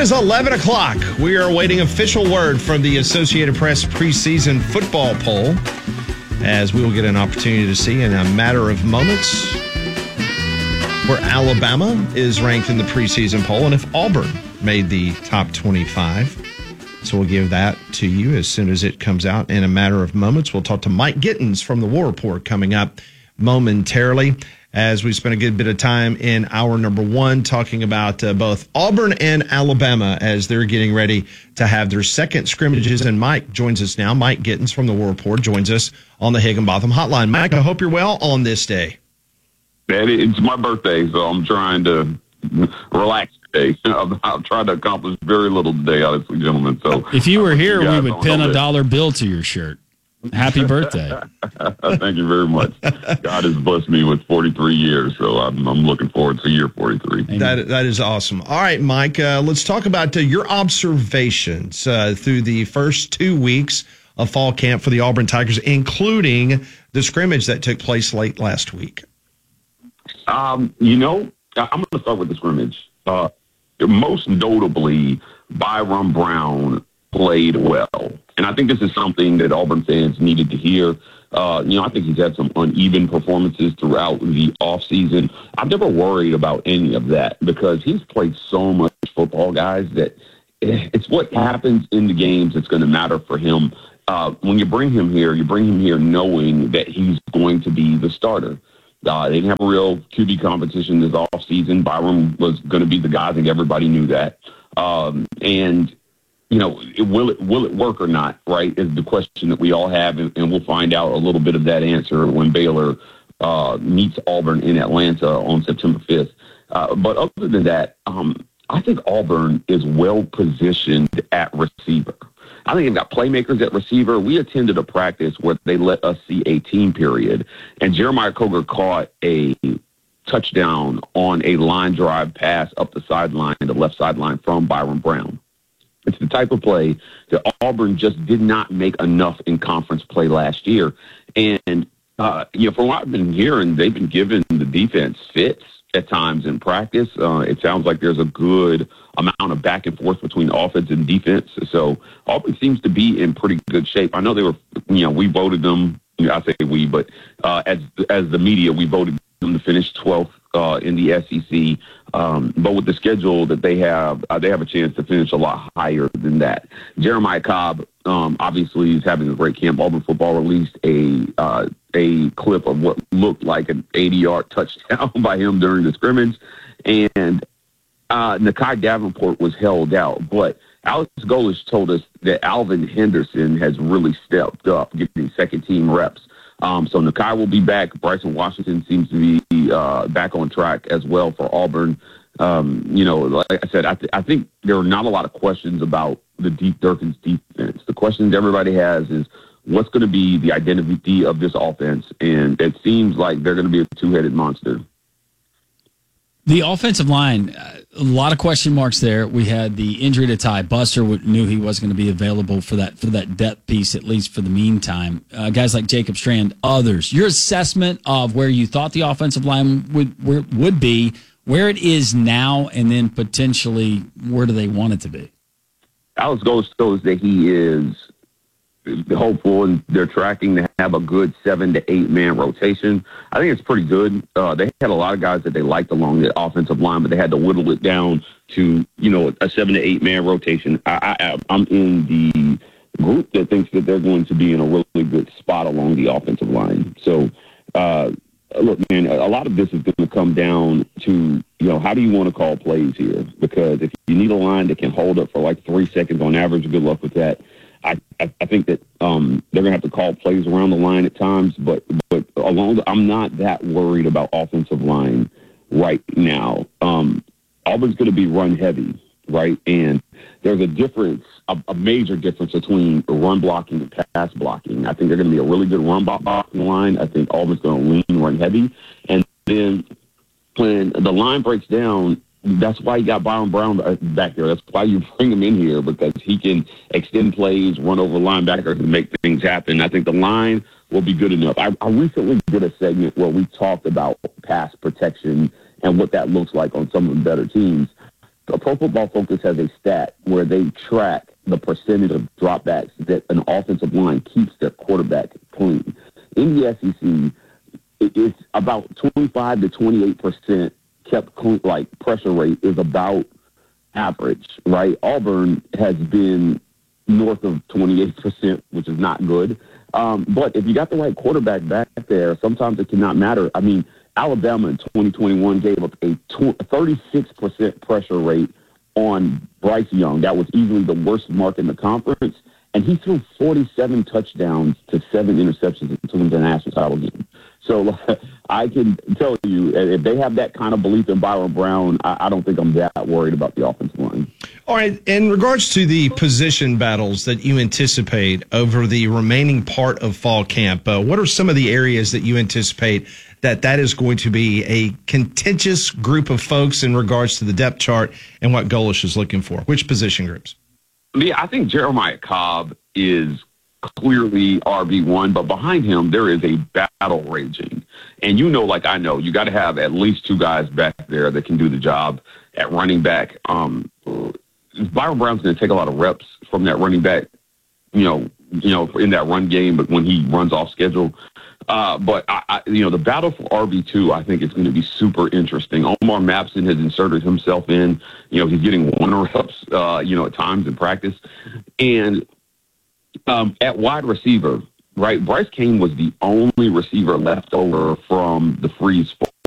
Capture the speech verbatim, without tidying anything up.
is eleven o'clock. We are awaiting official word from the Associated Press preseason football poll, as we will get an opportunity to see in a matter of moments where Alabama is ranked in the preseason poll and if Auburn made the top twenty-five. So we'll give that to you as soon as it comes out in a matter of moments. We'll talk to Mike Gittins from the War Report coming up momentarily, as we spent a good bit of time in hour number one talking about uh, both Auburn and Alabama as they're getting ready to have their second scrimmages. And Mike joins us now. Mike Gittins from the War Report joins us on the Higginbotham Hotline. Mike, I hope you're well on this day. Daddy, it's my birthday, so I'm trying to relax today. I've, I've tried to accomplish very little today, honestly, gentlemen. So if you were here, you we would pin a dollar bill to your shirt. Happy birthday. Thank you very much. God has blessed me with forty-three years, so I'm, I'm looking forward to year forty-three. That, that is awesome. All right, Mike, uh, let's talk about uh, your observations uh, through the first two weeks of fall camp for the Auburn Tigers, including the scrimmage that took place late last week. Um, you know, I'm going to start with the scrimmage. Uh, most notably, Byrum Brown played well. And I think this is something that Auburn fans needed to hear. Uh, you know, I think he's had some uneven performances throughout the offseason. I've never worried about any of that because he's played so much football, guys, that it's what happens in the games that's going to matter for him. Uh, when you bring him here, you bring him here knowing that he's going to be the starter. Uh, they didn't have a real Q B competition this offseason. Byrum was going to be the guy. I think everybody knew that. Um, and You know, will it will it work or not, right, is the question that we all have, and, and we'll find out a little bit of that answer when Baylor uh, meets Auburn in Atlanta on September fifth. Uh, but other than that, um, I think Auburn is well-positioned at receiver. I think they've got playmakers at receiver. We attended a practice where they let us see a team period, and Jeremiah Coger caught a touchdown on a line drive pass up the sideline, the left sideline from Byrum Brown. It's the type of play that Auburn just did not make enough in conference play last year. And, uh, you know, from what I've been hearing, they've been giving the defense fits at times in practice. Uh, it sounds like there's a good amount of back and forth between offense and defense. So Auburn seems to be in pretty good shape. I know they were, you know, we voted them, you know, I say we, but uh, as as the media, we voted them to finish twelfth uh, in the S E C. Um, but with the schedule that they have, uh, they have a chance to finish a lot higher than that. Jeremiah Cobb, um, obviously, is having a great camp. Auburn football released a uh, a clip of what looked like an eighty-yard touchdown by him during the scrimmage. And uh, Nakai Davenport was held out. But Alex Golesh told us that Alvin Henderson has really stepped up, getting second-team reps. Um, so Nakai will be back. Bryson Washington seems to be uh, back on track as well for Auburn. Um, you know, like I said, I, th- I think there are not a lot of questions about the Deep Durkin's defense. The questions everybody has is what's going to be the identity of this offense, and it seems like they're going to be a two-headed monster. The offensive line, a lot of question marks there. We had the injury to Ty Buster. Knew he was going to be available for that for that depth piece, at least for the meantime. Uh, guys like Jacob Strand, others. Your assessment of where you thought the offensive line would where, would be, where it is now, and then potentially where do they want it to be? Alex Golesh shows that he is hopeful, and they're tracking to have a good seven to eight man rotation. I think it's pretty good. Uh, they had a lot of guys that they liked along the offensive line, but they had to whittle it down to, you know, a seven to eight man rotation. I, I, I'm in the group that thinks that they're going to be in a really good spot along the offensive line. So, uh, look, man, a lot of this is going to come down to, you know, how do you want to call plays here? Because if you need a line that can hold up for like three seconds on average, good luck with that. I, I think that um, they're going to have to call plays around the line at times, but but along the, I'm not that worried about offensive line right now. Um, Auburn's going to be run heavy, right? And there's a difference, a, a major difference between run blocking and pass blocking. I think they're going to be a really good run blocking line. I think Auburn's going to lean run heavy. And then when the line breaks down, that's why you got Byrum Brown back there. That's why you bring him in here, because he can extend plays, run over linebackers, and make things happen. I think the line will be good enough. I, I recently did a segment where we talked about pass protection and what that looks like on some of the better teams. Pro Football Focus has a stat where they track the percentage of dropbacks that an offensive line keeps their quarterback clean. In the S E C, it's about twenty-five to twenty-eight percent kept clean, like pressure rate is about average, right? Auburn has been north of twenty-eight percent, which is not good. Um, but if you got the right quarterback back there, sometimes it cannot matter. I mean, Alabama in twenty twenty-one gave up a thirty-six percent pressure rate on Bryce Young. That was easily the worst mark in the conference. And he threw forty-seven touchdowns to seven interceptions into the national title game. So I can tell you, if they have that kind of belief in Byron Brown, I, I don't think I'm that worried about the offensive line. All right. In regards to the position battles that you anticipate over the remaining part of fall camp, uh, what are some of the areas that you anticipate that that is going to be a contentious group of folks in regards to the depth chart and what Golesh is looking for? Which position groups? Yeah, I think Jeremiah Cobb is clearly R B one, but behind him, there is a battle raging. And you know, like I know, you got to have at least two guys back there that can do the job at running back. Um, Byron Brown's going to take a lot of reps from that running back, you know, you know, in that run game, but when he runs off schedule. Uh, but, I, I, you know, the battle for R B two, I think, is going to be super interesting. Omar Mapson has inserted himself in. You know, he's getting one reps, uh, you know, at times in practice. And um, at wide receiver, right, Bryce Cain was the only receiver left over from the freeze